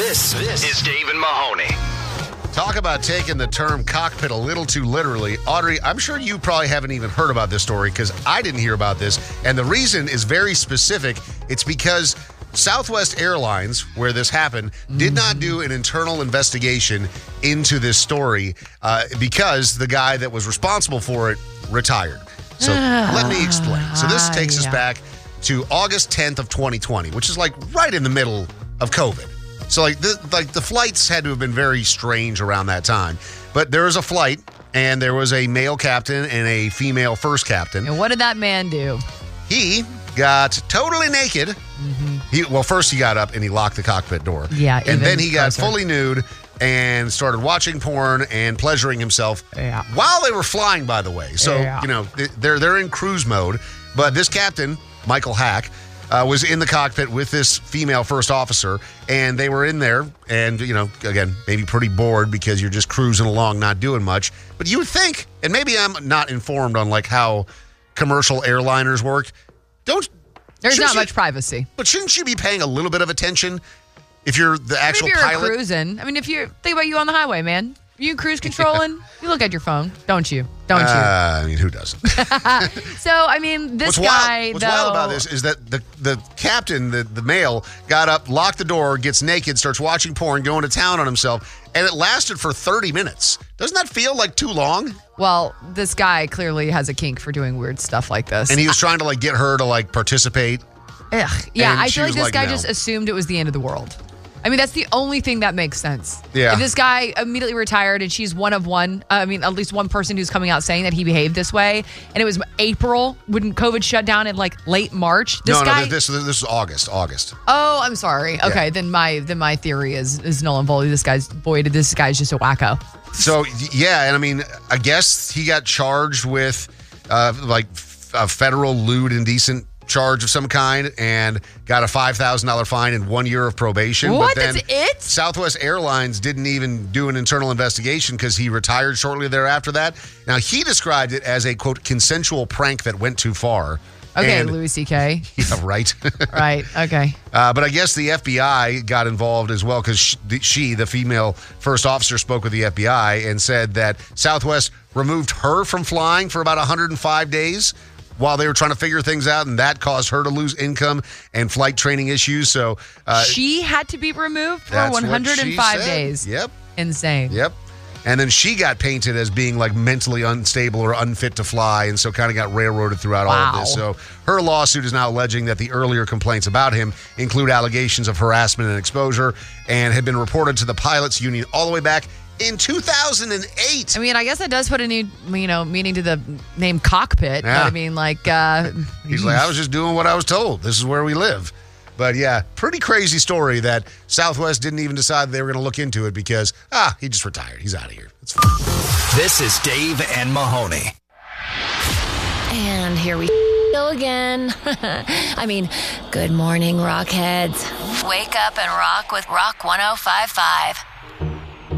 This is Dave and Mahoney. Talk about taking the term cockpit a little too literally. Audrey, I'm sure you probably haven't even heard about this story because I didn't hear about this. And the reason is very specific. It's because Southwest Airlines, where this happened, did not do an internal investigation into this story because the guy that was responsible for it retired. So let me explain. So this takes us back to August 10th of 2020, which is like right in the middle of COVID. So the flights had to have been very strange around that time. But there was a flight, and there was a male captain and a female first captain. And what did that man do? He got totally naked. First he got up and he locked the cockpit door. Yeah, and then he got fully nude and started watching porn and pleasuring himself while they were flying, by the way. So, they're in cruise mode. But this captain, Michael Hack, was in the cockpit with this female first officer, and they were in there and, again, maybe pretty bored because you're just cruising along, not doing much. But you would think, and maybe I'm not informed on like how commercial airliners work. There's not much privacy. But shouldn't you be paying a little bit of attention if you're the actual if you're pilot? cruising. I mean, think about you on the highway, man. You cruise controlling, you look at your phone, don't you? Don't you? I mean, who doesn't? So, I mean, what's wild about this is that the captain, the male, got up, locked the door, gets naked, starts watching porn, going to town on himself, and it lasted for 30 minutes. Doesn't that feel like too long? Well, this guy clearly has a kink for doing weird stuff like this. And he was trying to get her to participate. Ugh. Yeah, And I she feel like was this guy no. just assumed it was the end of the world. I mean, that's the only thing that makes sense. Yeah. If this guy immediately retired and she's one of one, at least one person who's coming out saying that he behaved this way, and it was April when COVID shut down in late March. This is August. Oh, I'm sorry. Okay, then my theory is null and void. This guy's just a wacko. So, yeah, and I mean, I guess he got charged with a federal lewd indecent charge of some kind and got a $5,000 fine and 1 year of probation. What? But then That's it? Southwest Airlines didn't even do an internal investigation because he retired shortly thereafter that. Now, he described it as a, quote, consensual prank that went too far. Okay, Louis C.K. Yeah, right. Right, okay. But I guess the FBI got involved as well because the female first officer, spoke with the FBI and said that Southwest removed her from flying for about 105 days while they were trying to figure things out, and that caused her to lose income and flight training issues. So she had to be removed for that's 105 what she said. days. Yep. Insane. Yep. And then she got painted as being mentally unstable or unfit to fly, and so kind of got railroaded throughout all of this. So her lawsuit is now alleging that the earlier complaints about him include allegations of harassment and exposure and had been reported to the pilots union all the way back in 2008. I mean, I guess that does put a new, meaning to the name cockpit. Yeah. But I mean, He's like, I was just doing what I was told. This is where we live. But yeah, pretty crazy story that Southwest didn't even decide they were going to look into it because, he just retired. He's out of here. It's fine. This is Dave and Mahoney. And here we go again. Good morning, Rockheads. Wake up and rock with Rock 105.5.